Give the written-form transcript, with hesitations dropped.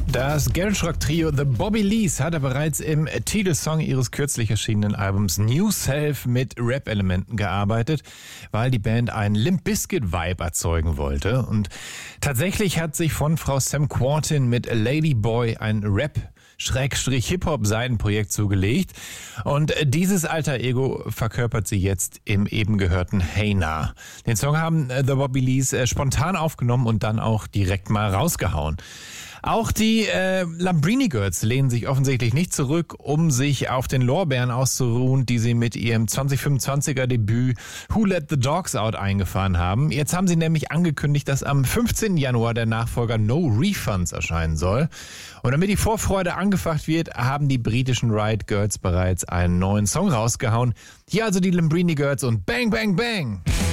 Das Garage-Rock-Trio The Bobby Lees hatte bereits im Titelsong ihres kürzlich erschienenen Albums New Self mit Rap-Elementen gearbeitet, weil die Band einen Limp Bizkit-Vibe erzeugen wollte. Und tatsächlich hat sich von Frau Sam Quantin mit Ladyboy ein Rap-Hip-Hop-Seitenprojekt zugelegt. Und dieses alter Ego verkörpert sie jetzt im eben gehörten Hey Na. Den Song haben The Bobby Lees spontan aufgenommen und dann auch direkt mal rausgehauen. Auch die Lambrini Girls lehnen sich offensichtlich nicht zurück, um sich auf den Lorbeeren auszuruhen, die sie mit ihrem 2025er Debüt Who Let the Dogs Out eingefahren haben. Jetzt haben sie nämlich angekündigt, dass am 15. Januar der Nachfolger No Refunds erscheinen soll. Und damit die Vorfreude angefacht wird, haben die britischen Riot Girls bereits einen neuen Song rausgehauen. Hier also die Lambrini Girls und Bang Bang Bang!